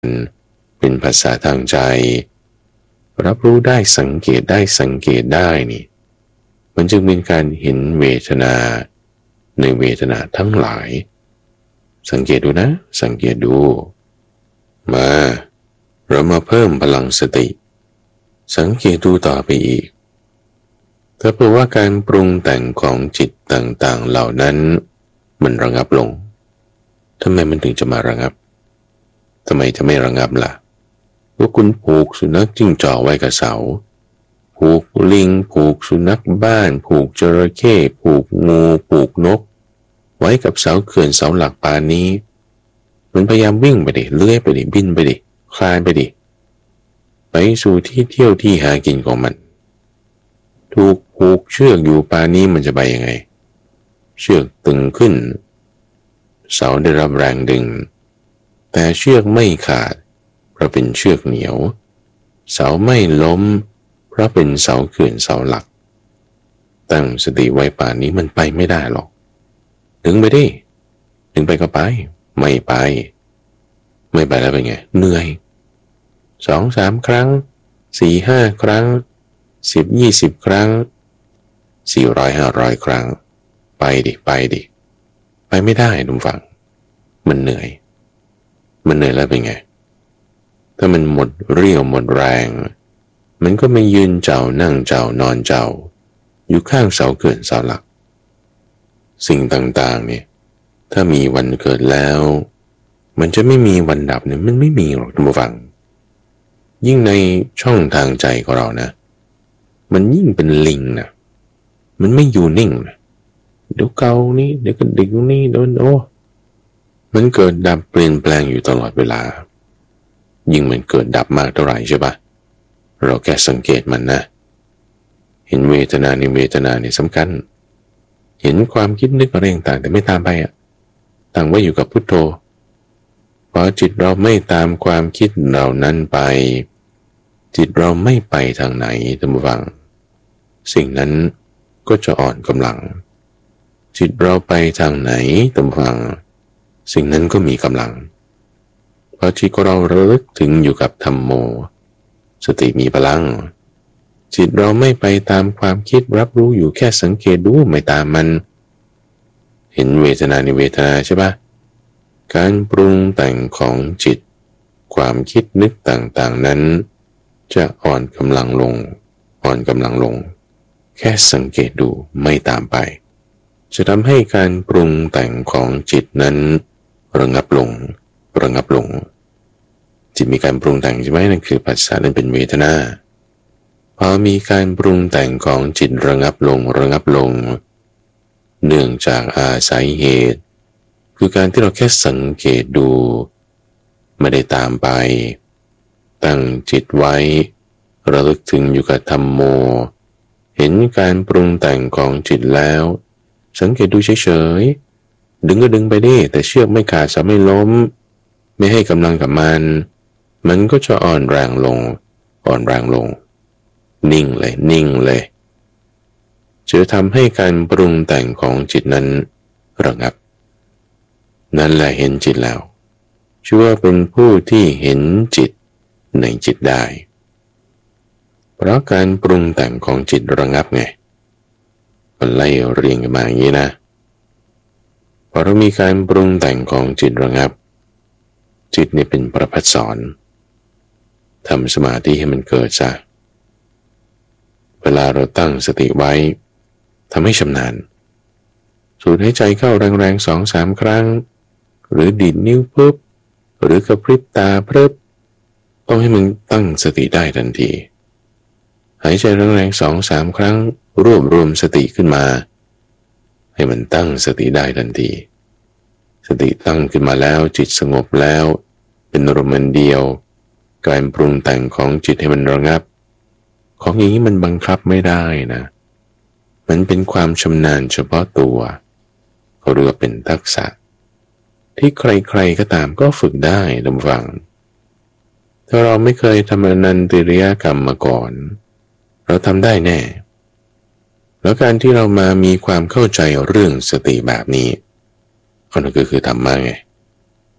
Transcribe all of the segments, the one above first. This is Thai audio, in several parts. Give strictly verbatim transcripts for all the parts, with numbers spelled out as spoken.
เป็นภาษาทางใจรับรู้ได้สังเกตได้สังเกตได้นี่มันจึงเป็นการเห็นเวทนาในเวทนาทั้งหลายสังเกตดูนะสังเกตดูมาเรามาเพิ่มพลังสติสังเกตดูต่อไปอีกถ้าเผื่อว่าการปรุงแต่งของจิตต่างๆเหล่านั้นมันระงับลงทำไมมันถึงจะมาระงับทำไมจะไม่ระงับล่ะว่าคุณผูกสุนัขจิ้งจอกไว้กับเสาผูกลิงผูกสุนัขบ้านผูกจระเข้ผูกงูผูกนกไว้กับเสาเขื่อนเสาหลักปานนี้มันพยายามวิ่งไปดิเลื้อยไปดิบินไปดิคลานไปดิไปสู่ที่เที่ยวที่หากินของมันถูกผูกเชือกอยู่ปานนี้มันจะไปยังไงเชือกตึงขึ้นเสาได้รับแรงดึงแต่เชือกไม่ขาดเพราะเป็นเชือกเหนียวเสาไม่ล้มเพราะเป็นเสาเขื่อนเสาหลักตั้งสติไว้ป่านนี้มันไปไม่ได้หรอกดึงไปดิดึงไปก็ไปไม่ไปไม่ไปแล้วเป็นไงเหนื่อยสองสามครั้งสี่ห้าครั้งสิบยี่สิบครั้งสี่ร้อยห้าร้อยครั้งไปดิไปดิไปไม่ได้ดุมฟังมันเหนื่อยมันเหนื่อยแล้วเป็นไงถ้ามันหมดเรี่ยวหมดแรงมันก็ไม่ยืนเจ้านั่งเจ้านอนเจ้าอยู่ข้างเสาเขื่อนเสาหลักสิ่งต่างๆเนี่ยถ้ามีวันเกิดแล้วมันจะไม่มีวันดับเนี่ยมันไม่มีหรอกท่านผู้ฟังยิ่งในช่องทางใจของเรานะมันยิ่งเป็นลิงนะมันไม่อยู่นิ่งนะเดี๋ยวเกานี่เดี๋ยวก็ดิ่งนี่โดนโอ้มันเกิดดับเปลี่ยนแปลงอยู่ตลอดเวลายิ่งมันเกิดดับมากเท่าไหร่ใช่ปะเราแค่สังเกตมันนะเห็นเวทนาในเวทนาเนี่ยสำคัญเห็นความคิดนึกอะไรต่างแต่ไม่ตามไปอ่ะตั้งไว้อยู่กับพุทโธพอจิตเราไม่ตามความคิดเหล่านั้นไปจิตเราไม่ไปทางไหนท่านผู้ฟังสิ่งนั้นก็จะอ่อนกำลังจิตเราไปทางไหนท่านผู้ฟังสิ่งนั้นก็มีกำลังพอจิตเราระลึกถึงอยู่กับธัมโมสติมีพลังจิตเราไม่ไปตามความคิดรับรู้อยู่แค่สังเกตดูไม่ตามมันเห็นเวทนาในเวทนาใช่ปะการปรุงแต่งของจิตความคิดนึกต่างๆนั้นจะอ่อนกำลังลงอ่อนกำลังลงแค่สังเกตดูไม่ตามไปจะทำให้การปรุงแต่งของจิตนั้นระงับลงระงับลงจิตมีการปรุงแต่งใช่ไหมนั่นคือปัจจัยนั้นเป็นเวทนาพอมีการปรุงแต่งของจิตระงับลงระงับลงเนื่องจากอาศัยเหตุคือการที่เราแค่สังเกตดูไม่ได้ตามไปตั้งจิตไว้ระลึกถึงอยู่กับธัมโมเห็นการปรุงแต่งของจิตแล้วสังเกตดูเฉยๆดึงก็ดึงไปดิแต่เชือกไม่ขาดจะไม่ล้มไม่ให้กำลังกับมันมันก็จะอ่อนแรงลงอ่อนแรงลงนิ่งเลยนิ่งเลยจะทำให้การปรุงแต่งของจิตนั้นระงับนั่นแหละเห็นจิตแล้วชื่อว่าเป็นผู้ที่เห็นจิตในจิตได้เพราะการปรุงแต่งของจิตระงับไงมันไล่เรียงกันมาอย่างนี้นะพอเรามีการปรุงแต่งของจิตระงับจิตนี่เป็นประภัสสรทำสมาธิให้มันเกิดซะเวลาเราตั้งสติไว้ทำให้ชำนาญสูดหายใจเข้าแรงๆสองสามครั้งหรือดีดนิ้วปุ๊บหรือกระพริบตาเพิ่มต้องให้มันตั้งสติได้ทันทีหายใจแรงๆสองสามครั้งรวบรวมสติขึ้นมาให้มันตั้งสติได้ทันทีสติตั้งขึ้นมาแล้วจิตสงบแล้วเป็นอารมณ์เดียวการปรุงแต่งของจิตให้มันระงับของอย่างนี้มันบังคับไม่ได้นะมันเป็นความชำนาญเฉพาะตัวเขาเรียกว่าเป็นทักษะที่ใครๆก็ตามก็ฝึกได้ลำฟังถ้าเราไม่เคยทำอนันติริยกรรมมาก่อนเราทำได้แน่แล้วการที่เรามามีความเข้าใจเรื่องสติแบบนี้ก็คือคือธรรมะไง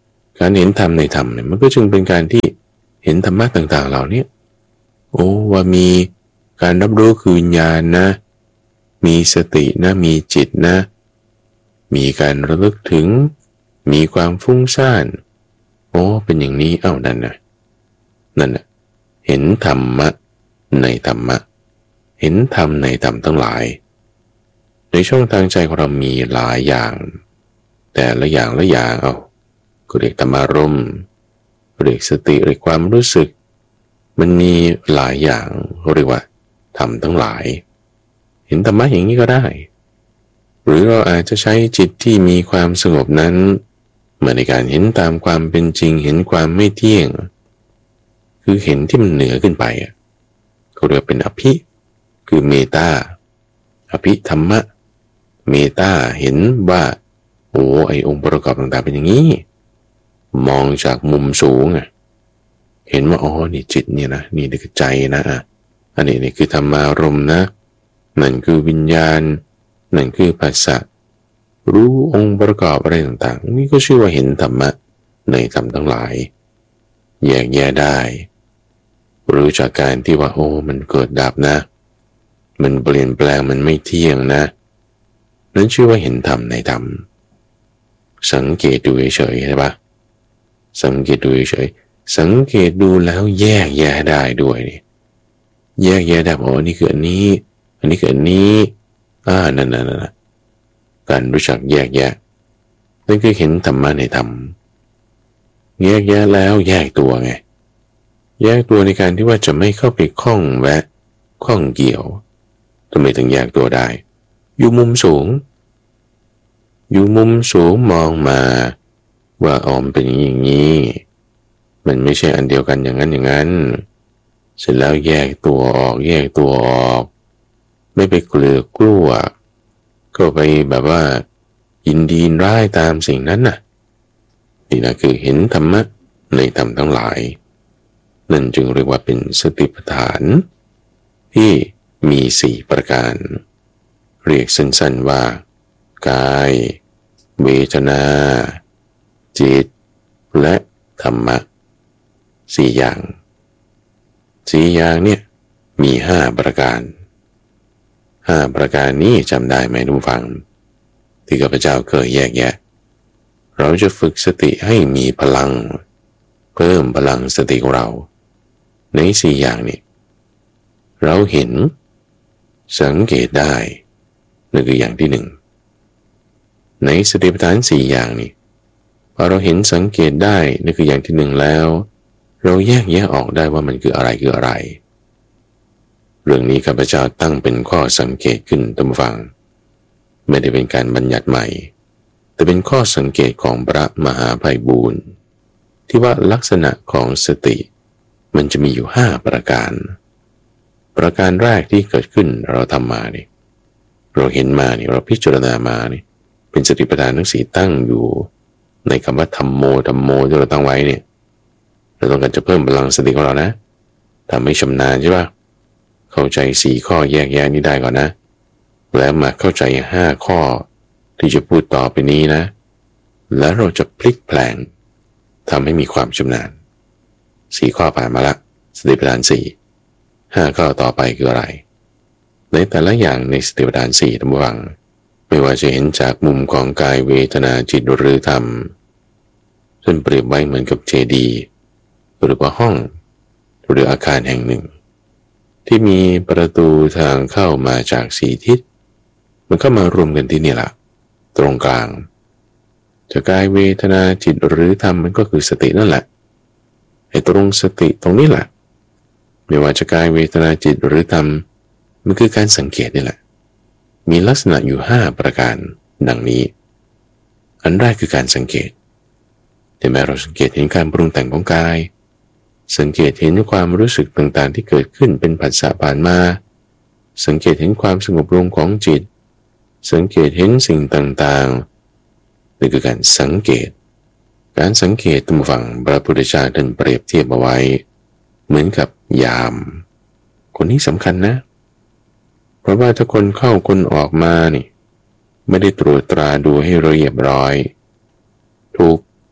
การเห็นธรรมในธรรมเนี่ยมันก็จึงเป็นการที่เห็นธรรมะต่างๆเหล่านี้โอ้ว่ามีการรับรู้คือวิญญาณนะมีสตินะมีจิตนะมีการระลึกถึงมีความฟุ้งซ่านโอ้เป็นอย่างนี้เอ้านั่นนะนั่นน่ะเห็นธรรมะในธรรมะเห็นธรรมในธรรมทั้งหลายในช่องทางใจของเรามีหลายอย่างแต่ละอย่างละอย่างเอาก็เรียกธรรมารมณ์เรียกสติเรียกความรู้สึกมันมีหลายอย่างเรียกว่าธรรมทั้งหลายเห็นธรรมะอย่างนี้ก็ได้หรือเราอาจจะใช้จิตที่มีความสงบนั้นมาในการเห็นตามความเป็นจริงเห็นความไม่เที่ยงคือเห็นที่มันเหนือขึ้นไปเขาเรียกเป็นอภิคือเมตตาอภิธรรมะเมตตาเห็นว่าโอ้ไอองค์ประกอบต่างๆเป็นอย่างนี้มองจากมุมสูงอ่ะเห็นว่าอ๋อนี่จิตเนี่ยนะนี่นี่คือใจนะอ่ะอันนี้นี่คือธรรมารมณ์นะนั่นคือวิญญาณนั่นคือภาษารู้องค์ประกอบอะไรต่างๆนี่ก็ชื่อว่าเห็นธรรมะในธรรมทั้งหลายแยกแยะได้รู้จากการที่ว่าโอ้มันเกิดดับนะมันเปลี่ยนแปลงมันไม่เที่ยงนะนั่นชื่อว่าเห็นธรรมในธรรมสังเกตดูเฉยๆใช่ปะสังเกตดูเฉยๆสังเกตดูแล้วแยกแยะได้ด้วยนี่แยกแยะได้บอกว่านี่คืออันนี้อันนี้คืออันนี้อ่านั่นนั่นนั่นการรู้จักแยกแยะนั่นคือเห็นธรรมะในธรรมแยกแยะแล้วแยกตัวไงแยกตัวในการที่ว่าจะไม่เข้าไปข้องแวะข้องเกี่ยวทำไมถึงแยกตัวได้อยู่มุมสูงอยู่มุมสูงมองมาว่าอ๋อมเป็นอย่างนี้มันไม่ใช่อันเดียวกันอย่างนั้นอย่างนั้นเสร็จแล้วแยกตัวออกแยกตัวออกไม่ไปเกลือกลัวก็ไปแบบว่ายินดีร้ายตามสิ่งนั้นน่ะนี่นะคือเห็นธรรมะในธรรมทั้งหลายนั่นจึงเรียกว่าเป็นสติปัฏฐานที่มีสี่ประการเรียกสั้นๆว่ากายเวทนาจิตและธรรมะสี่อย่างสี่อย่างเนี่ยมีห้าประการห้าประการนี้จำได้ไหมทุกฟังที่ข้าพเจ้าเคยแยกแยะเราจะฝึกสติให้มีพลังเพิ่มพลังสติของเราในสี่อย่างนี้เราเห็นสังเกตได้นั่นคืออย่างที่หนึ่งในสติปัฏฐานสี่อย่างนี้พอเราเห็นสังเกตได้นั่นคืออย่างที่หนึ่งแล้วเราแยกแยะออกได้ว่ามันคืออะไรคืออะไรเรื่องนี้ข้าพเจ้าตั้งเป็นข้อสังเกตขึ้นท่านผู้ฟังไม่ได้เป็นการบัญญัติใหม่แต่เป็นข้อสังเกตของพระมหาไพบูลย์ที่ว่าลักษณะของสติมันจะมีอยู่ห้าประการประการแรกที่เกิดขึ้นเราทำมานี่เราเห็นมานี่เราพิจารณามานี่เป็นสติปัฏฐานทั้งสี่ตั้งอยู่ในคำว่าธัมโมธัมโมที่เราตั้งไว้เนี่ยเราต้องการจะเพิ่มพลังสติของเรานะถ้าไม่ชำนาญใช่ป่ะเข้าใจสี่ข้อแยกแยะนี้ได้ก่อนนะแล้วมาเข้าใจห้าข้อที่จะพูดต่อไปนี้นะแล้วเราจะพลิกแปลงทำให้มีความชำนาญสี่ข้อผ่านมาละสติปัฏฐานสี่ห้าข้อต่อไปคืออะไรในแต่ละอย่างในสติปัฏฐานสี่ทั้งหมดไม่ว่าจะเห็นจากมุมของกายเวทนาจิตหรือธรรมซึ่งเปรียบไว้เหมือนกับเจดีย์หรือว่าห้องหรืออาคารแห่งหนึ่งที่มีประตูทางเข้ามาจากสี่ทิศมันก็มารวมกันที่นี่แหละตรงกลางจะกายเวทนาจิตหรือธรรมมันก็คือสตินั่นแหละไอ้ตรงสติตรงนี้แหละไม่ว่าจะกายเวทนาจิตหรือธรรมมันคือการสังเกตนี่แหละมีลักษณะอยู่ห้าประการดังนี้อันแรกคือการสังเกตแต่แม้เราสังเกตเห็นการปรุงแต่งของกายสังเกตเห็นความรู้สึกต่างๆที่เกิดขึ้นเป็นผัสสะผ่านมาสังเกตเห็นความสงบลงของจิตสังเกตเห็นสิ่งต่างๆนี่คือการสังเกตการสังเกตตัวฝั่งพระพุทธเจ้าท่านเปรียบเทียบเอาไว้เหมือนกับยามคนนี้สำคัญนะเพราะว่าถ้าคนเข้าคนออกมานี่ไม่ได้ตรวจตราดูให้ละเอียดร้อยถูก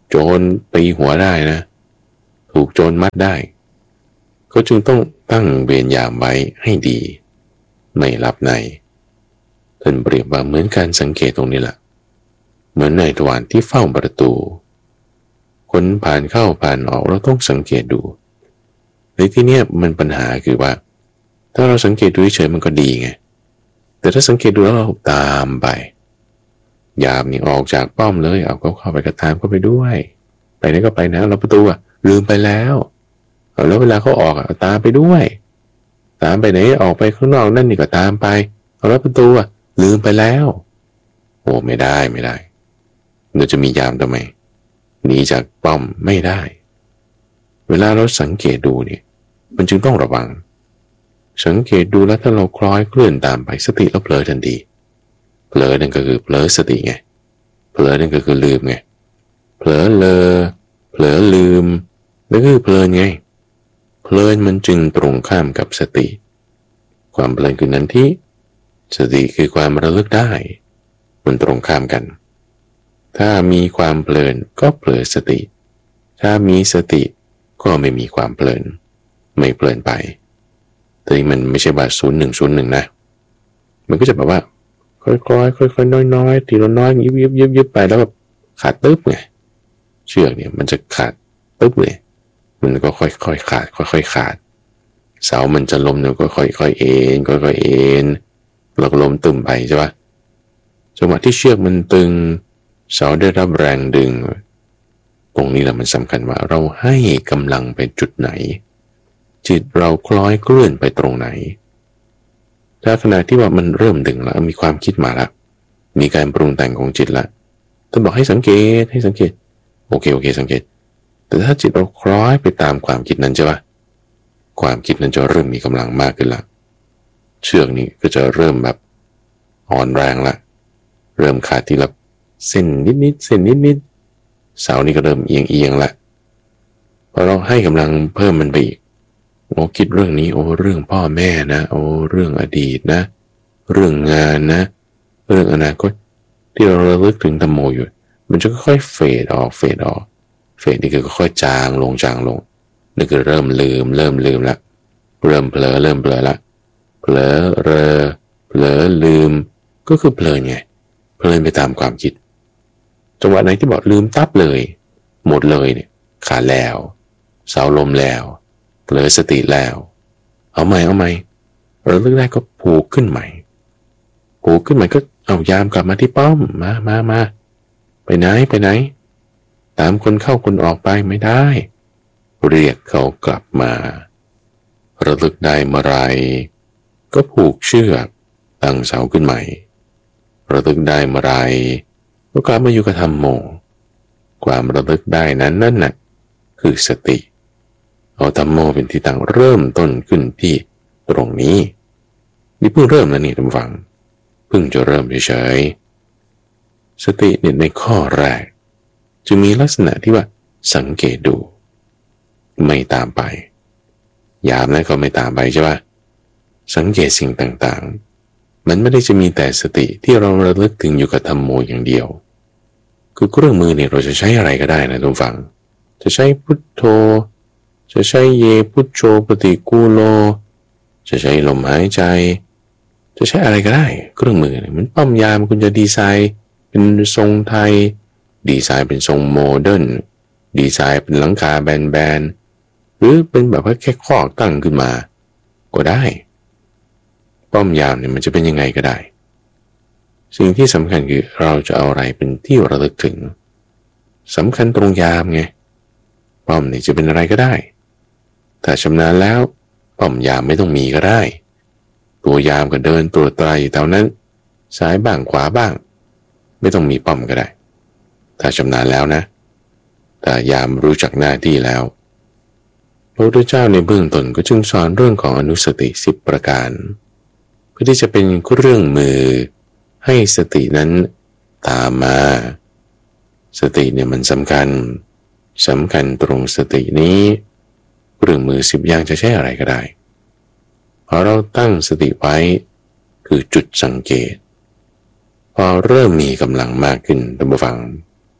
โจรตีหัวได้นะถูกโจรมัดได้ก็จึงต้องตั้งเวรยามไว้ให้ดีไม่หลับในท่านเปรียบว่าเหมือนการสังเกตตรงนี้แหละเหมือนนายทวารที่เฝ้าประตูคนผ่านเข้าผ่านออกเราต้องสังเกตดูในที่นี้มันปัญหาคือว่าถ้าเราสังเกตดูเฉยมันก็ดีไงแต่ถ้าสังเกตดูแล้วเราตามไปยามนี่ออกจากป้อมเลยเอาก็เข้าไปกระตามเข้าไปด้วยไปไหนก็ไปนะเราประตูอะลืมไปแล้วแล้วเวลาเขาออกอะตามไปด้วยตามไปไหนออกไปข้างนอกนั่นนี่ก็ตามไปเอาแล้วประตูอะลืมไปแล้วโอ้ไม่ได้ไม่ได้เราจะมียามทำไมหนีจากป้อมไม่ได้เวลาเราสังเกตดูเนี่ยมันจึงต้องระวังสังเกตดูแล้วถ้าเราคล้อยเคลื่อนตามไปสติเราเผลอทันทีเผลอนั่นก็คือเผลอสติไงเผลอนั่นก็คือลืมไงเผลอเลอเผลอลืมนั่นคือเพลินไงเพลินมันจึงตรงข้ามกับสติความเพลินคือนั้นที่สติคือความระลึกได้มันตรงข้ามกันถ้ามีความเพลินก็เผลอสติถ้ามีสติก็ไม่มีความเพลินไม่เพลินไปแต่นี่มันไม่ใช่แบบศูนย์หนึ่งศูนย์หนึ่งนะมันก็จะแบบว่าค่อยๆค่อยๆน้อยๆทีละน้อยยิบยิบยิบยิบไปแล้วแบบขาดตึ๊บไงเชือกเนี่ยมันจะขาดตึ๊บเลยมันก็ค่อยๆขาดค่อยๆขาดเสามันจะล้มเนี่ยก็ค่อยๆเอ็นค่อยๆเอ็นแล้วก็ล้มตึมไปใช่ปะจังหวะที่เชือกมันตึงเสาได้รับแรงดึงตรงนี้แหละมันสำคัญว่าเราให้กำลังไปจุดไหนจิตเราคล้อยเคลื่อนไปตรงไหนถ้าขณะที่ว่ามันเริ่มดึงแล้วมีความคิดมาแล้วมีการปรุงแต่งของจิตละท่านบอกให้สังเกตให้สังเกตโอเคโอเคสังเกตแต่ถ้าจิตเราคล้อยไปตามความคิดนั้นใช่ปะความคิดนั้นจะเริ่มมีกำลังมากขึ้นละเชือกนี้ก็จะเริ่มแบบอ่อนแรงละเริ่มขาดทีละเส้นนิดๆเส้นนิดๆเสานี่ก็เริ่มเอียงเอียงละพอเราให้กำลังเพิ่มมันไปอีกโอ้คิดเรื่องนี้โอ้เรื่องพ่อแม่นะโอ้เรื่องอดีตนะเรื่องงานนะเรื่องอนาคตที่เราระลึกถึงธรรมโมอยู่มันจะค่อยๆเฟดออกเฟดออกเฟดนี่คือค่อยๆจางลงจางลงนี่คือเริ่มลืมเริ่มลืมละเริ่มเผลอเริ่มเผลอละเผลอเรอเผลอลืมก็คือเพลินไงเพลินไปตามความคิดจังหวะไหนที่บอกลืมตับเลยหมดเลยเนี่ยขาดแล้วเสาลมแล้วเผลอสติแล้วเอาใหม่เอาใหม่เราเลือกได้ก็ผูกขึ้นใหม่ผูกขึ้นใหม่ก็เอายามกลับมาที่ป้อมมามามาไปไหนไปไหนตามคนเข้าคนออกไปไม่ได้เรียกเขากลับมาระลึกได้เมื่อไรก็ผูกเชือกตั้งเสาขึ้นใหม่ระลึกได้เมื่อไรก็กลับมาอยู่กับธรรมโมความระลึกได้นั้นนั่นน่ะคือสติเอาธรรมโมเป็นที่ตั้งเริ่มต้นขึ้นที่ตรงนี้นี่เพิ่งเริ่มแล้วนี่ท่านฟังเพิ่งจะเริ่มเฉยๆสติเนี่ยในข้อแรกจะมีลักษณะที่ว่าสังเกตดูไม่ตามไปยามนั้นก็ไม่ตามไปใช่ปะสังเกตสิ่งต่างๆมันไม่ได้จะมีแต่สติที่เราระลึกถึงอยู่กับธรรมโมอย่างเดียวคือเครื่องมือเนี่ยเราจะใช้อะไรก็ได้นะทุกฝั่งจะใช้พุทโธจะใช้เยพุทโธปฏิกูโลจะใช้ลมหายใจจะใช้อะไรก็ได้เครื่องมือเนี่ยมันป้อมยามคุณจะดีไซน์เป็นทรงไทยดีไซน์เป็นทรงโมเดิร์นดีไซน์เป็นหลังคาแบนๆหรือเป็นแบบว่าแค่คอกตั้งขึ้นมาก็ได้ป้อมยามเนี่ยมันจะเป็นยังไงก็ได้สิ่งที่สำคัญคือเราจะเอาอะไรเป็นที่ระลึกถึงสำคัญตรงยามไงป้อมนี่จะเป็นอะไรก็ได้ถ้าชำนาญแล้วป้อมยามไม่ต้องมีก็ได้ตัวยามก็เดินตรวจตราอยู่แถวนั้นซ้ายบ้างขวาบ้างไม่ต้องมีป้อมก็ได้ถ้าชำนาญแล้วนะแต่ยามรู้จักหน้าที่แล้วพระพุทธเจ้าในเบื้องต้นก็จึงสอนเรื่องของอนุสติสิบประการเพื่อที่จะเป็นเครื่องมือให้สตินั้นตามมาสติเนี่ยมันสำคัญสำคัญตรงสตินี้เครื่องมือสิบอย่างจะใช้อะไรก็ได้พอเราตั้งสติไว้คือจุดสังเกตพอเริ่มมีกำลังมากขึ้นท่านผู้ฟัง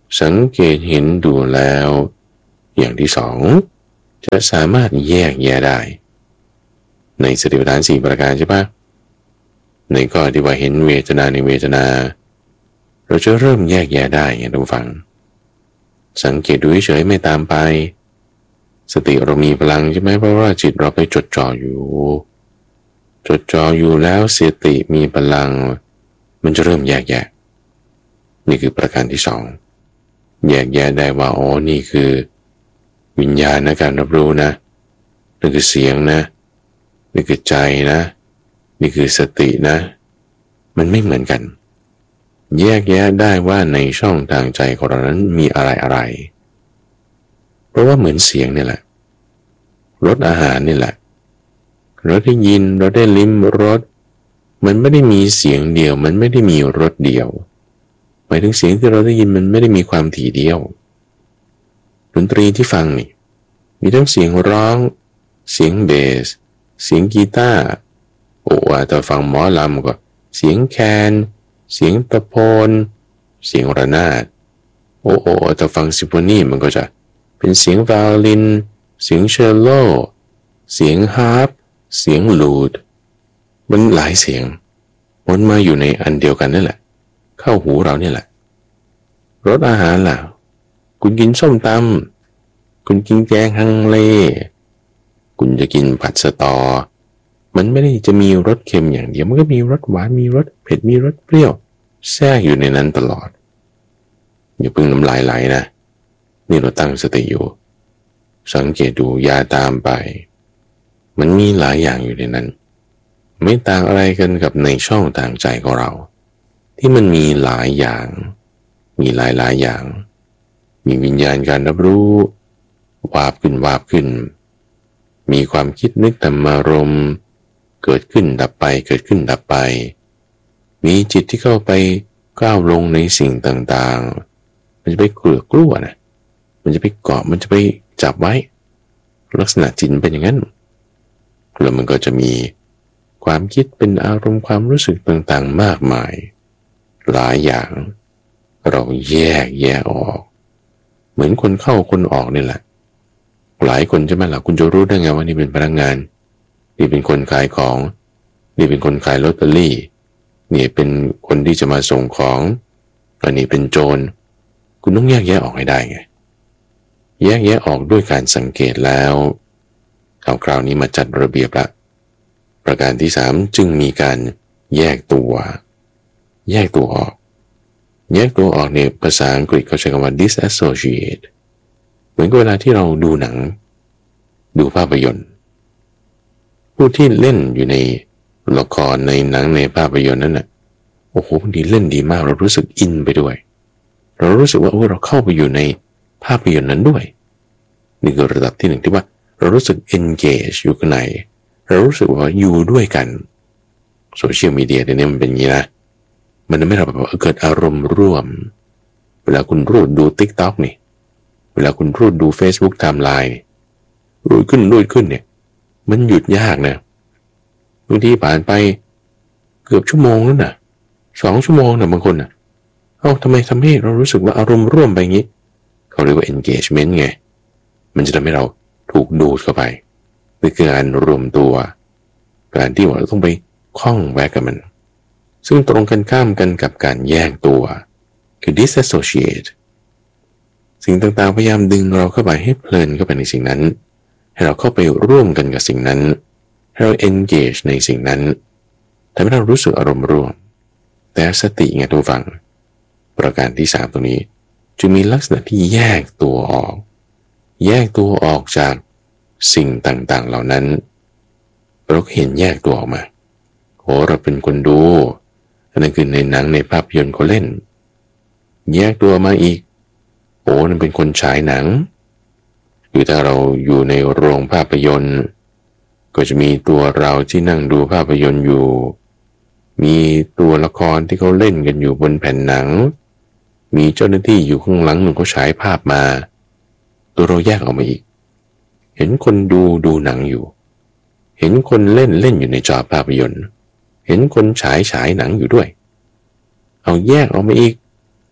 สังเกตเห็นดูแล้วอย่างที่สองจะสามารถแยกแยะได้ในสติปัฏฐานสี่ประการใช่ปะในข้อที่ว่าเห็นเวทนาในเวทนาเราจะเริ่มแยกแยะได้ไงทุกฝังสังเกตดูเฉยๆไม่ตามไปสติเรามีพลังใช่ไหมเพราะว่าจิตเราไปจดจ่ออยู่จดจ่ออยู่แล้วสติมีพลังมันจะเริ่มแยกแยะนี่คือประการที่สองแยกแยะได้ว่าอ๋อนี่คือวิญญาณนะการรับรู้นะนี่คือเสียงนะนี่คือใจนะนี่คือสตินะมันไม่เหมือนกันแยกแยะได้ว่าในช่องทางใจของเรานั้นมีอะไรอะไรเพราะว่าเหมือนเสียงนี่แหละรสอาหารนี่แหละเราได้ยินเราได้ลิ้มรสมันไม่ได้มีเสียงเดียวมันไม่ได้มีรสเดียวหมายถึงเสียงที่เราได้ยินมันไม่ได้มีความถี่เดียวดนตรีที่ฟังนี่มีทั้งเสียงร้องเสียงเบสเสียงกีตาร์โอ้ว่าแต่ฟังหมอลำก็เสียงแคนเสียงตะโพนเสียงระนาดโอ้โอ้แต่ฟังซิมโฟนีมันก็จะเป็นเสียงไวโอลินเสียงเชลโลเสียงฮาร์ปเสียงลูดมันหลายเสียงวนมาอยู่ในอันเดียวกันนั่นแหละเข้าหูเราเนี่ยแหละรสอาหารล่ะคุณกินส้มตำคุณกินแกงฮังเลคุณจะกินผัดสะตอมันไม่ได้จะมีรสเค็มอย่างเดียวมันก็มีรสหวานมีรสเผ็ดมีรสเปรี้ยวแทรกอยู่ในนั้นตลอดอย่าเพิ่งน้ำลายไหลนะนี่เราตั้งสติอยู่สังเกตดูอย่าตามไปมันมีหลายอย่างอยู่ในนั้นไม่ต่างอะไรกันกับในช่องทางใจของเราที่มันมีหลายอย่างมีหลายหลายอย่างมีวิญญาณการรับรู้วาบขึ้นวาบขึ้นมีความคิดนึกธรรมารมณ์เกิดขึ้นดับไปเกิดขึ้นดับไปมีจิตที่เข้าไปก้าวลงในสิ่งต่างๆมันจะไปเกลือกลัวนะมันจะไปเกาะมันจะไปจับไว้ลักษณะจิตเป็นอย่างนั้นแล้วมันก็จะมีความคิดเป็นอารมณ์ความรู้สึกต่างๆมากมายหลายอย่างเราแยกแยะออกเหมือนคนเข้าคนออกนี่แหละหลายคนใช่ไหมล่ะคุณจะรู้ได้ไงว่านี่เป็นพนักงานนี่เป็นคนขายของนี่เป็นคนขายลอตเตอรี่นี่เป็นคนที่จะมาส่งของอันนี้เป็นโจรคุณต้องแยกแยะออกให้ได้ไงแยกแยะออกด้วยการสังเกตแล้วเอาคราวนี้มาจัดระเบียบละประการที่สามจึงมีการแยกตัวแยกตัวออกแยกตัวออกในภาษาอังกฤษเขาใช้คำว่า disassociate เหมือนกับเวลาที่เราดูหนังดูภาพยนตร์ผู้ที่เล่นอยู่ในละครในหนังในภาพยนตร์นั้นน่ะโอ้โหบางทีเล่นดีมากเรารู้สึกอินไปด้วยเรารู้สึกว่าโอ้เราเข้าไปอยู่ในภาพยนตร์นั้นด้วยนี่คือระดับที่หนึ่งที่ว่าเรารู้สึก engage อยู่ข้างในเรารู้สึกว่าอยู่ด้วยกันโซเชียลมีเดียเดี๋ยวนี้มันเป็นอย่างนี้นะมันทำให้เราแบบเกิดอารมณ์ร่วมเวลาคุณรูดดู TikTok นี่เวลาคุณรูดดู Facebook Timeline รูดขึ้นรูดขึ้นเนี่ยมันหยุดยากนะบางทีผ่านไปเกือบชั่วโมงแล้วนะสองชั่วโมงนะบางคนนะเอ้าทำไมทำให้เรารู้สึกว่าอารมณ์ร่วมไปอย่างนี้เขาเรียกว่า engagement ไงมันจะทำให้เราถูกดูดเข้าไปนี่คือการรวมตัวการที่เราต้องไปคล้องแวะกับมันซึ่งตรงกันข้ามกันกับการแยกตัวคือ disassociate สิ่งต่างๆพยายามดึงเราเข้าไปให้เพลินเข้าไปในสิ่งนั้นให้เราเข้าไปร่วมกันกับสิ่งนั้นให้เรา engage ในสิ่งนั้นทำให้เรารู้สึกอารมณ์ร่วมแต่สติไงทุกฝั่งประการที่สามตรงนี้จะมีลักษณะที่แยกตัวออกแยกตัวออกจากสิ่งต่างๆเหล่านั้นเราเห็นแยกตัวออกมาโอ้เราเป็นคนดูอันนั้นคือในหนังในภาพยนตร์เขาเล่นแยกตัวมาอีกโอ้นั่นเป็นคนฉายหนังคือถ้าเราอยู่ในโรงภาพยนตร์ก็จะมีตัวเราที่นั่งดูภาพยนตร์อยู่มีตัวละครที่เขาเล่นกันอยู่บนแผ่นหนังมีเจ้าหน้าที่อยู่ข้างหลังหนึ่งเขาฉายภาพมาตัวเราแยกออกมาอีกเห็นคนดูดูหนังอยู่เห็นคนเล่นเล่นอยู่ในจอภาพยนตร์เห็นคนฉายฉายหนังอยู่ด้วยเอาแยกออกมาอีก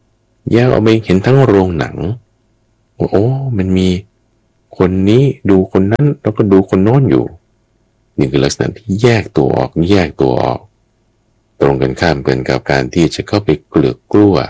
แยกออกไปเห็นทั้งโรงหนังว่าโอ้มันมีคนนี้ดูคนนั้นแล้วก็ดูคนโน้นอยู่นี่คือลักษณะที่แยกตัวออกแยกตัวออกตรงกันข้ามกันกับการที่จะเข้าไปเกลือกกลัว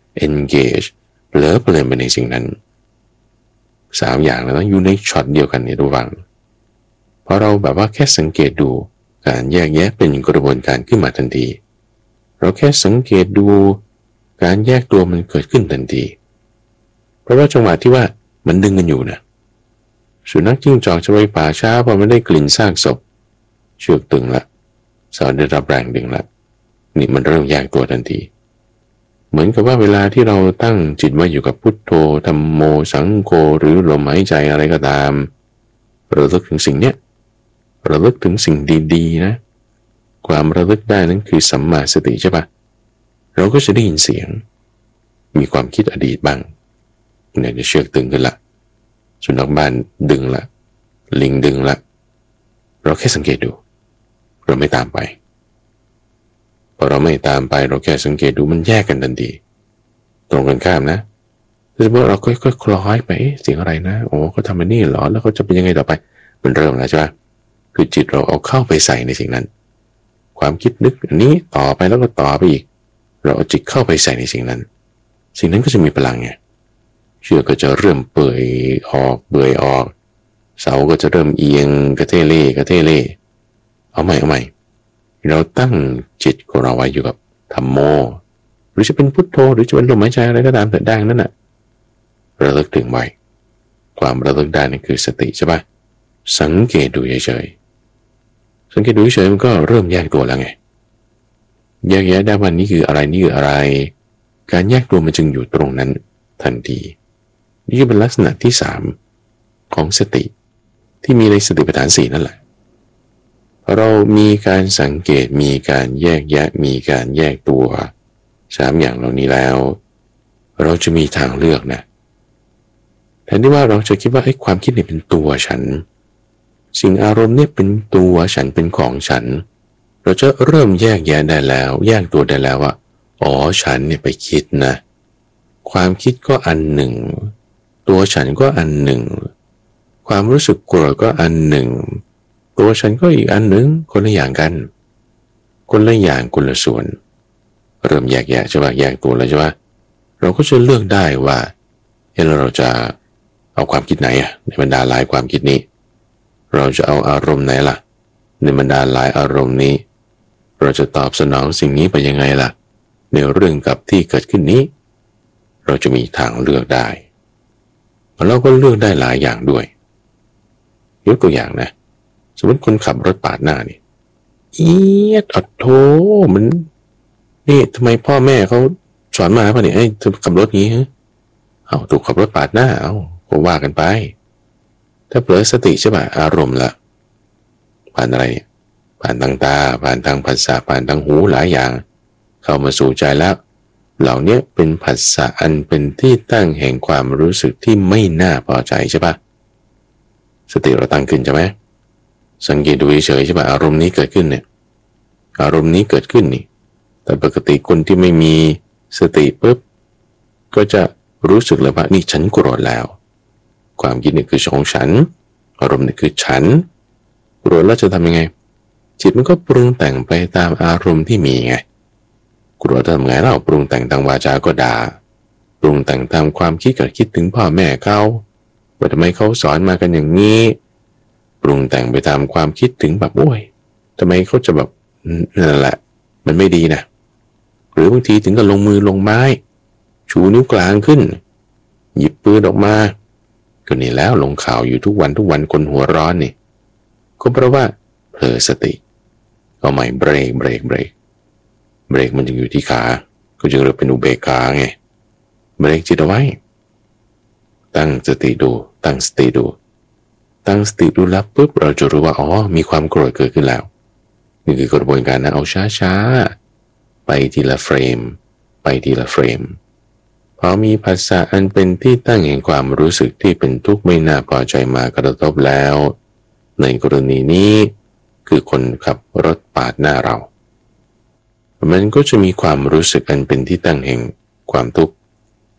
engage เผลอเพลินไปในสิ่งนั้นสามอย่างแล้วนะอยู่ในช็อตเดียวกันในระหว่างพอเราแบบว่าแค่สังเกตดูการแยกแยะเป็นกระบวนการขึ้นมาทันทีเราแค่สังเกตดูการแยกตัวมันเกิดขึ้นทันทีเพราะว่าจังหวะที่ว่ามันดึงกันอยู่นะสุนัขจิ้งจอกจะไปป่าช้าพอมันได้กลิ่นซากศพเชือกตึงละสาวได้รับแรงดึงละนี่มันเริ่มแยกตัวทันทีเหมือนกับว่าเวลาที่เราตั้งจิตไว้อยู่กับพุทโธธัมโมสังโฆหรือลมหายใจอะไรก็ตามระลึกถึงสิ่งเนี้ยระลึกถึงสิ่งดีๆนะความระลึกได้นั้นคือสัมมาสติใช่ปะเราก็จะได้ยินเสียงมีความคิดอดีตบ้างเนี่ยจะเชือกตึงขึ้นละสุนัขบ้านดึงละลิงดึงละเราแค่สังเกตดูเราไม่ตามไปพอเราไม่ตามไปเราแค่สังเกตดูมันแยกกันทันทีตรงกันข้ามนะสมมติเราค่อยๆคล้อยไปเสียงอะไรนะโอ้เขาทำอันนี้เหรอแล้วเขาจะเป็นยังไงต่อไปมันเริ่มแล้วใช่ปะคือจิตเราเอาเข้าไปใส่ในสิ่งนั้นความคิดนึกอันนี้ต่อไปแล้วก็ต่อไปอีกเราเอาจิตเข้าไปใส่ในสิ่งนั้นสิ่งนั้นก็จะมีพลังไงเชือกก็จะเริ่มเปื่อยออกเปื่อยออกเสาก็จะเริ่มเอียงกระเทเล่กระเทเล่เอาใหม่เอาใหม่เราตั้งจิตของเราไว้อยู่กับธัมโมหรือจะเป็นพุทโธหรือจะเป็นลมหายใจอะไรก็ตามแต่ได้นั่นน่ะระลึกถึงไว้ความระลึกได้นั่นคือสติใช่ปะสังเกตดูเฉยๆสังเกตดูเฉยๆมันก็เริ่มแยกตัวแล้วไงแยกแยะได้ว่านี่คืออะไรนี่คืออะไรการแยกตัวมันจึงอยู่ตรงนั้นทันทีนี่เป็นลักษณะที่สามของสติที่มีในสติปัฏฐานสี่นั่นแหละเรามีการสังเกตมีการแยกแยะมีการแยกตัวสามอย่างเหล่านี้แล้วเราจะมีทางเลือกนะแทนที่ว่าเราจะคิดว่าไอ้ความคิดเนี่ยเป็นตัวฉันสิ่งอารมณ์เนี่ยเป็นตัวฉันเป็นของฉันเราจะเริ่มแยกแยะได้แล้วแยกตัวได้แล้วว่าอ๋อฉันเนี่ยไปคิดนะความคิดก็อันหนึ่งตัวฉันก็อันหนึ่งความรู้สึกโกรธก็อันหนึ่งตัวฉันก็อีกอันหนึ่งคนละอย่างกันคนละอย่างคนละส่วนเริ่มแยกแยะใช่ปะแยกตัวแล้วใช่ปะเราก็จะเลือกได้ว่าเฮ้ยเราจะเอาความคิดไหนอะในบรรดาหลายความคิดนี้เราจะเอาอารมณ์ไหนล่ะในบรรดาหลายอารมณ์นี้เราจะตอบสนองสิ่งนี้ไปยังไงล่ะในเรื่องกับที่เกิดขึ้นนี้เราจะมีทางเลือกได้เราก็เลือกได้หลายอย่างด้วยยกตัวอย่างนะสมมติคนขับรถปาดหน้านี่เอี๊ยดอัดโธมันนี่ทำไมพ่อแม่เขาสอนมาป่ะเนี่ยไอ้ขับรถงี้ฮะเอาถูกขับรถปาดหน้าเอาก็ว่ากันไปถ้าเผลอสติใช่ป่ะอารมณ์ละผ่านอะไรเนี่ยผ่านทางตาผ่านทางภาษาผ่านทางหูหลายอย่างเข้ามาสู่ใจแล้วเหล่านี้เป็นภาษาอันเป็นที่ตั้งแห่งความรู้สึกที่ไม่น่าพอใจใช่ป่ะสติเราตั้งขึ้นใช่ไหมสังเกตดูเฉยๆใช่ป่ะอารมณ์นี้เกิดขึ้นเนี่ยอารมณ์นี้เกิดขึ้นนี่แต่ปกติคนที่ไม่มีสติปุ๊บก็จะรู้สึกเลยว่านี่ฉันโกรธแล้วความคิดนี่คือของฉันอารมณ์นี่คือฉันโกรธแล้วจะทำยังไงจิตมันก็ปรุงแต่งไปตามอารมณ์ที่มีไงโกรธทำไงเราปรุงแต่งทางวาจาก็ด่าปรุงแต่งตามความคิดก็คิดถึงพ่อแม่เขาว่าทำไมเขาสอนมากันอย่างนี้ปรุงแต่งไปตามความคิดถึงแบบโอ้ยทำไมเขาจะแบบนั่นแหละมันไม่ดีนะหรือบางทีถึงกับลงมือลงไม้ชูนิ้วกลางขึ้นหยิบปืนออกมาก็นี่แล้วลงข่าวอยู่ทุกวันทุกวันคนหัวร้อนนี่ก็เพราะว่าเผลอสติเอาใหม่เบรกเบรกเบรกเบรกมันจึงอยู่ที่ขาก็จึงเรียกเป็นอุเบกขาไงเบรกจิตเอาไว้ตั้งสติดูตั้งสติดูตั้งสติดูแล้วปุ๊บเราจะรู้ว่าอ๋อมีความโกรธเกิดขึ้นแล้วนี่คือกระบวนการนะเอาช้าๆไปทีละเฟรมไปทีละเฟรมพอมีภาษาอันเป็นที่ตั้งแห่งความรู้สึกที่เป็นทุกข์ไม่น่าพอใจมากระทบแล้วในกรณีนี้คือคนขับรถปาดหน้าเรามันก็จะมีความรู้สึกอันเป็นที่ตั้งแห่งความทุกข์